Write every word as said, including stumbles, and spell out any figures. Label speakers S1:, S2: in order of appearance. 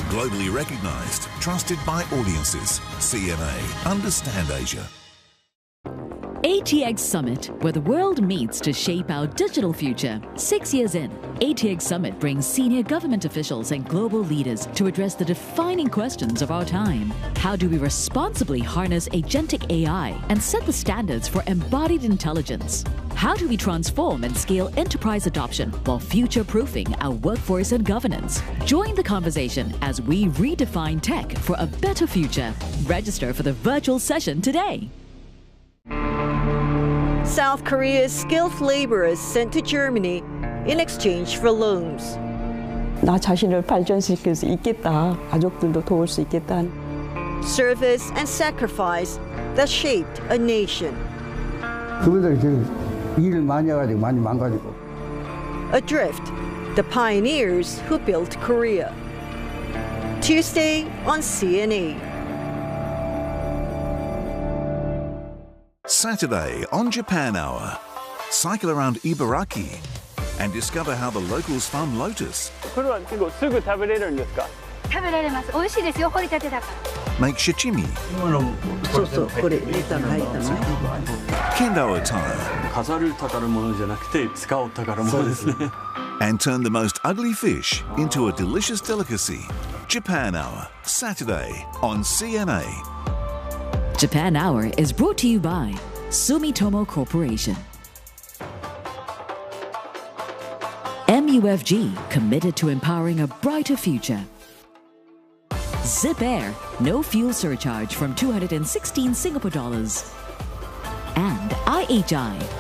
S1: Globally recognised, trusted by audiences. C N A. Understand Asia.
S2: A T X Summit, where the world meets to shape our digital future. Six years in, A T X Summit brings senior government officials and global leaders to address the defining questions of our time. How do we responsibly harness agentic A I and set the standards for embodied intelligence? How do we transform and scale enterprise adoption while future-proofing our workforce and governance? Join the conversation as we redefine tech for a better future. Register for the virtual session today.
S3: South Korea's skilled laborers sent to Germany in exchange for loans.
S4: 나 자신을 발전시킬 수 있겠다. 가족들도 도울 수 있겠다.
S3: Service and sacrifice that shaped a nation.
S5: 그분들이 지금 일을 많이 해가지고 많이 망가지고.
S3: Adrift, the pioneers who built Korea. Tuesday on C N A.
S1: Saturday on Japan Hour. Cycle around Ibaraki and discover how the locals farm lotus.
S6: これは結構すぐ食べれるんですか？
S7: 食べられます。美味しいですよ。掘りたてだから。
S1: Make shichimi.
S8: そうそう、これネタが入ったの。
S1: Kendo attire.
S9: 飾る宝物じゃなくて使う宝物ですね。
S1: And turn the most ugly fish into a delicious delicacy. Japan Hour. Saturday on C N A.
S2: Japan Hour is brought to you by Sumitomo Corporation. M U F G, committed to empowering a brighter future. Zip Air, no fuel surcharge from two hundred sixteen Singapore dollars. And I H I,